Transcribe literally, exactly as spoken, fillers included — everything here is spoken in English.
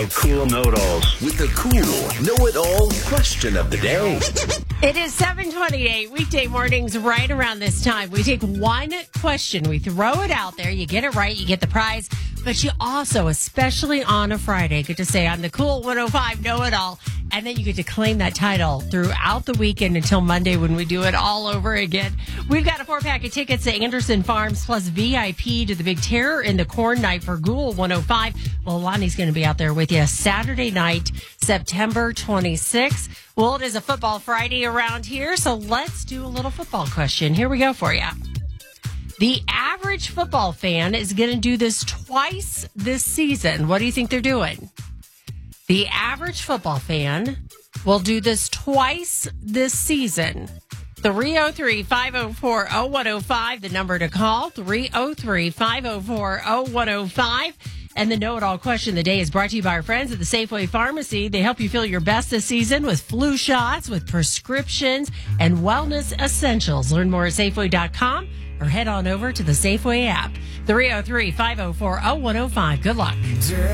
Cool know-it-alls with the cool know-it-all question of the day. It is seven twenty-eight, weekday mornings right around this time. We take one question, we throw it out there, you get it right, you get the prize, but you also, especially on a Friday, get to say, I'm the cool one oh five know-it-all, and then you get to claim that title throughout the weekend until Monday when we do it all over again. We've got a four-pack of tickets to Anderson Farms plus V I P to the Big Terror in the Corn Night for Ghoul one oh five. Well, Lonnie's going to be out there with you Saturday night, September twenty-sixth. Well, it is a football Friday around here, so let's do a little football question. Here we go for you. The average football fan is going to do this twice this season. What do you think they're doing? The average football fan will do this twice this season. three oh three, five oh four, oh one oh five, the number to call, three oh three, five oh four, oh one oh five. And the know-it-all question of the day is brought to you by our friends at the Safeway Pharmacy. They help you feel your best this season with flu shots, with prescriptions, and wellness essentials. Learn more at Safeway dot com or head on over to the Safeway app. three oh three, five oh four, oh one oh five. Good luck.